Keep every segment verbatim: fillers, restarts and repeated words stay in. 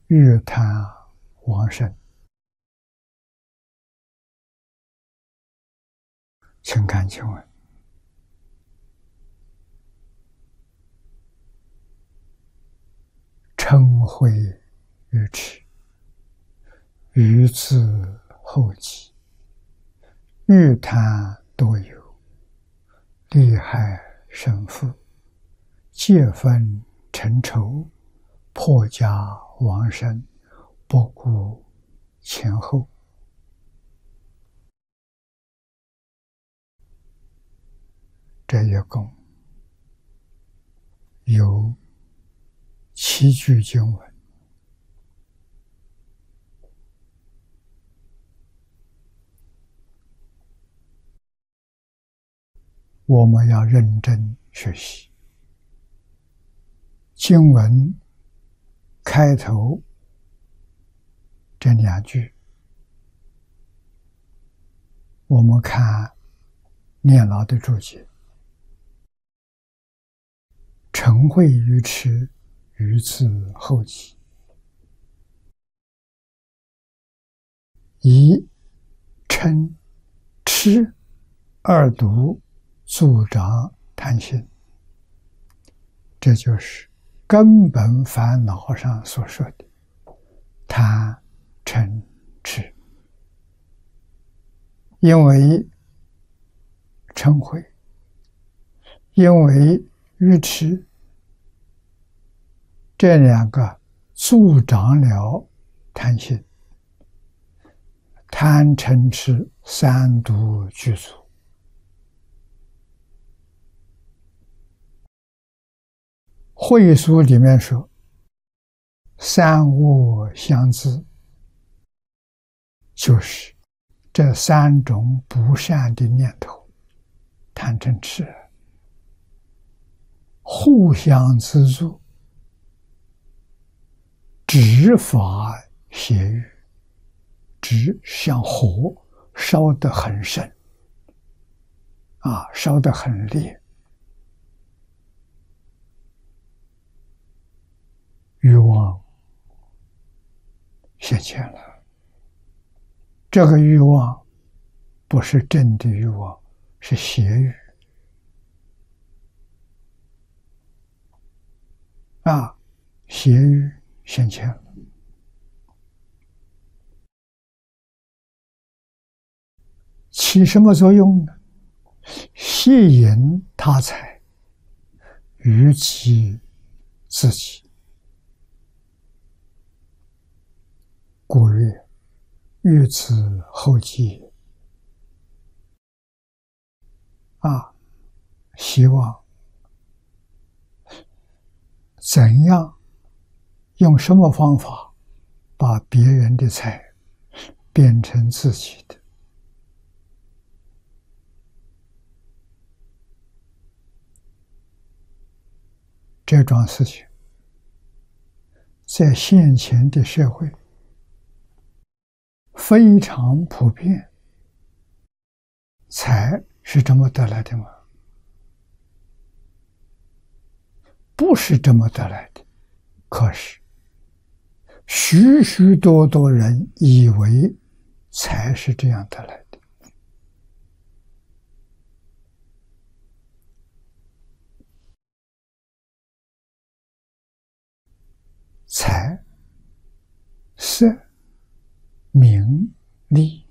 欲贪往生。请看经文：嗔恚愚痴，愚自后己，欲贪多有，利害生父，戒分成仇，破家亡身，不顾前后。这一共有七句经文，我们要认真学习。经文开头这两句，我们看念老的注解：嗔恚愚痴，愚自后己，以嗔痴二毒助长贪心，这就是根本烦恼上所说的贪嗔痴。因为嗔恚，因为愚痴，这两个助长了贪心，贪嗔痴三毒具足。慧疏里面说，三恶相自，就是这三种不善的念头，贪嗔痴互相资助，执法邪欲，执像火烧得很深啊，烧得很烈，欲望现前了。这个欲望不是真的欲望，是邪欲啊，邪欲现前了。起什么作用呢？吸引他财，于己自己。故曰：欲自后己。啊，希望怎样用什么方法把别人的财变成自己的？这桩事情在现前的社会非常普遍。财是这么得来的吗？不是这么得来的。可是许许多多人以为财是这样得来的。财、色、名、利，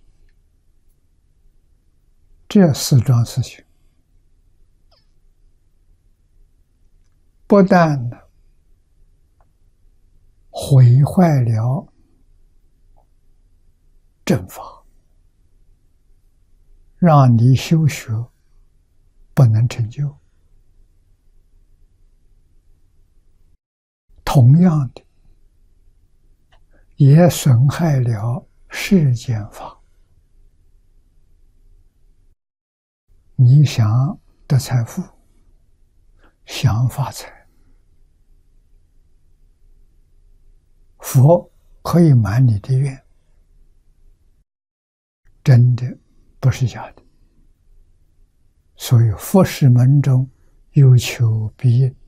这四桩事情，不但毁坏了正法，让你修学不能成就，同样的也损害了世间法。你想得财富，想发财，佛可以满你的愿，真的不是假的。所以佛事门中有求必应，